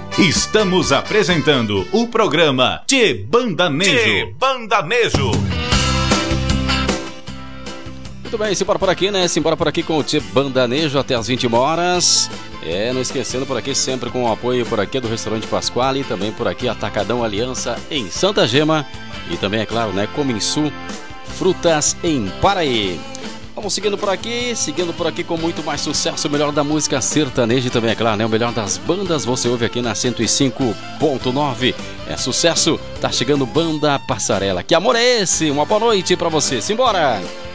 Estamos apresentando o programa Tchê Bandanejo. Muito bem, simbora por aqui, né? Simbora por aqui com o Tchê Bandanejo até as 20 horas. Não esquecendo por aqui, sempre com o apoio por aqui do Restaurante Pasquale, também por aqui Atacadão Aliança em Santa Gema e também, é claro, né, Cominsul Frutas em Paraí. Vamos seguindo por aqui com muito mais sucesso, o melhor da música sertaneja e também, é claro, né, o melhor das bandas você ouve aqui na 105.9. É sucesso, tá chegando Banda Passarela. Que amor é esse? Uma boa noite pra você, simbora!